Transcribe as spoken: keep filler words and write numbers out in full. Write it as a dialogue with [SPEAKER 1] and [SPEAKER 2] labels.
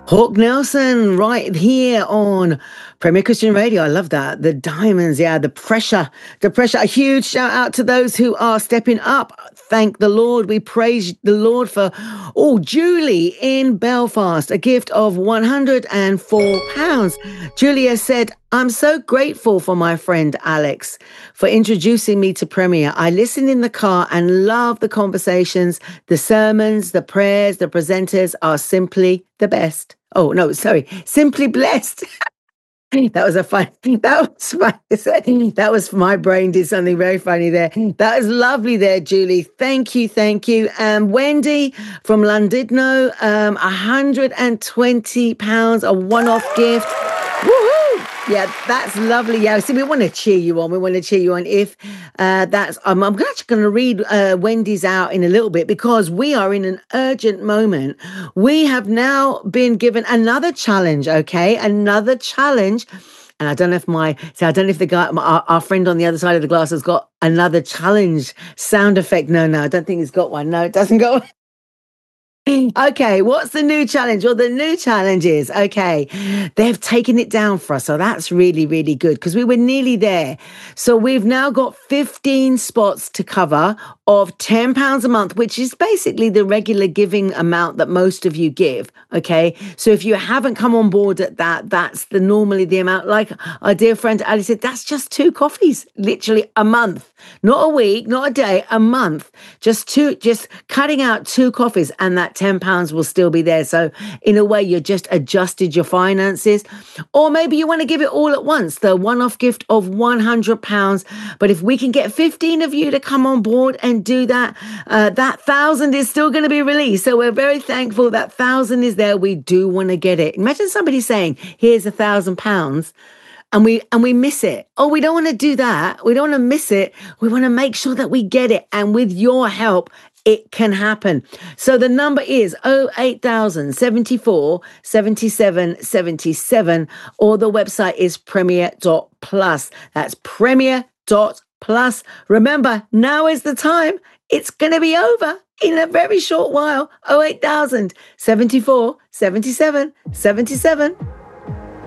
[SPEAKER 1] Hawk Nelson, right here on Premier Christian Radio. I love that. The diamonds, yeah, the pressure, the pressure. A huge shout out to those who are stepping up. Thank the Lord. We praise the Lord for, oh, Julie in Belfast, a gift of one hundred four pounds. Julia said, I'm so grateful for my friend Alex for introducing me to Premier. I listen in the car and love the conversations, the sermons, the prayers, the presenters are simply the best. Oh, no, sorry, simply blessed. That was a fun. That was fun. That was my brain did something very funny there. That was lovely there, Julie. Thank you, thank you. And Wendy from Llandudno, um, one hundred twenty pounds, a one-off gift. Woohoo! Yeah, that's lovely. Yeah, see, we want to cheer you on. We want to cheer you on. If uh, that's, um, I'm actually going to read uh, Wendy's out in a little bit because we are in an urgent moment. We have now been given another challenge, okay? Another challenge. And I don't know if my, so I don't know if the guy, my, our, our friend on the other side of the glass has got another challenge sound effect. No, no, I don't think he's got one. No, it doesn't go. Okay, what's the new challenge? Well, the new challenge is, okay, they've taken it down for us. So that's really, really good because we were nearly there. So we've now got fifteen spots to cover of ten pounds a month, which is basically the regular giving amount that most of you give. Okay, so if you haven't come on board at that, that's the normally the amount. Like our dear friend Ali said, that's just two coffees, literally a month, not a week, not a day, a month. Just two, just cutting out two coffees, and that ten pounds will still be there. So in a way, you just adjusted your finances. Or maybe you want to give it all at once, the one-off gift of one hundred pounds. But if we can get fifteen of you to come on board and do that, uh, that thousand is still going to be released. So we're very thankful that thousand is there. We do want to get it. Imagine somebody saying, here's a thousand pounds. And we and we miss it. Oh, we don't want to do that. We don't want to miss it. We want to make sure that we get it. And with your help, it can happen. So the number is oh eight thousand seventy-four seventy-seven seventy-seven, or the website is premier dot plus. That's premier dot plus. Remember, now is the time. It's going to be over in a very short while. oh eight thousand seventy-four seventy-seven seventy-seven.